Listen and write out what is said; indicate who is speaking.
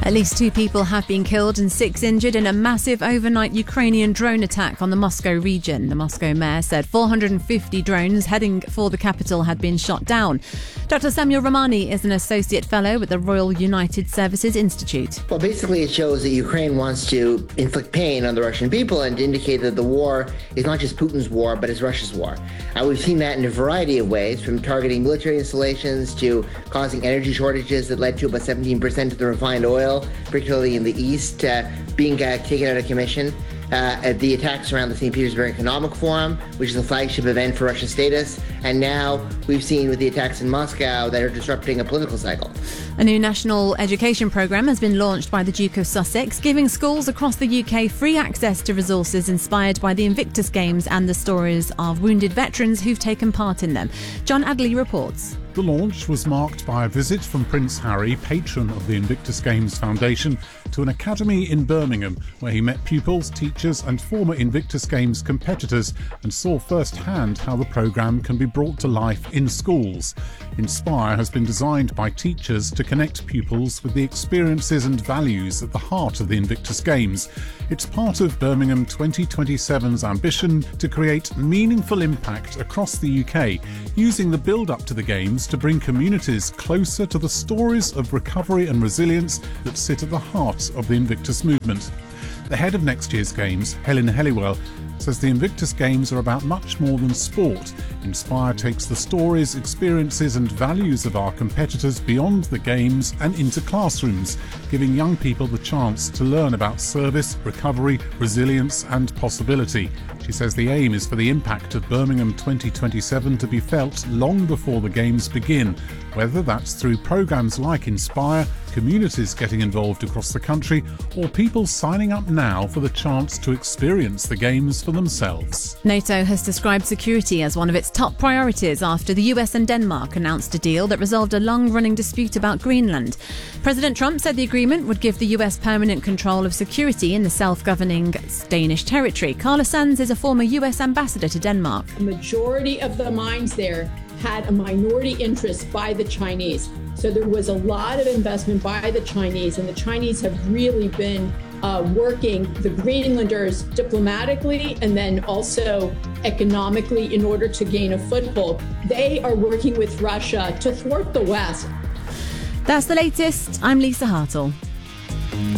Speaker 1: At least 2 people have been killed and 6 injured in a massive overnight Ukrainian drone attack on the Moscow region. The Moscow mayor said 450 drones heading for the capital had been shot down. Dr. Samuel Romani is an associate fellow at the Royal United Services Institute.
Speaker 2: Well, basically it shows that Ukraine wants to inflict pain on the Russian people and to indicate that the war is not just Putin's war, but it's Russia's war. We've seen that in a variety of ways, from targeting military installations to causing energy shortages that led to about 17% of the refined oil, particularly in the east, being taken out of commission. The attacks around the St. Petersburg Economic Forum, which is a flagship event for Russia's status, and now we've seen with the attacks in Moscow that are disrupting a political cycle.
Speaker 1: A new national education programme has been launched by the Duke of Sussex, giving schools across the UK free access to resources inspired by the Invictus Games and the stories of wounded veterans who've taken part in them. John Adley reports.
Speaker 3: The launch was marked by a visit from Prince Harry, patron of the Invictus Games Foundation, to an academy in Birmingham, where he met pupils, teachers and former Invictus Games competitors and saw firsthand how the programme can be brought to life in schools. Inspire has been designed by teachers to connect pupils with the experiences and values at the heart of the Invictus Games. It's part of Birmingham 2027's ambition to create meaningful impact across the UK, using the build-up to the Games to bring communities closer to the stories of recovery and resilience that sit at the heart of the Invictus movement. The head of next year's Games, Helen Helliwell, says the Invictus Games are about much more than sport. Inspire takes the stories, experiences and values of our competitors beyond the Games and into classrooms, giving young people the chance to learn about service, recovery, resilience and possibility. She says the aim is for the impact of Birmingham 2027 to be felt long before the Games begin, whether that's through programmes like Inspire, communities getting involved across the country, or people signing up now for the chance to experience the Games for themselves.
Speaker 1: NATO has described security as one of its top priorities after the US and Denmark announced a deal that resolved a long-running dispute about Greenland. President Trump said the agreement would give the US permanent control of security in the self-governing Danish territory. Carla Sands is a former US ambassador to Denmark.
Speaker 4: The majority of the mines there had a minority interest by the Chinese. So there was a lot of investment by the Chinese, and the Chinese have really been working the Greenlanders diplomatically and then also economically in order to gain a foothold. They are working with Russia to thwart the West.
Speaker 1: That's the latest. I'm Lisa Hartle.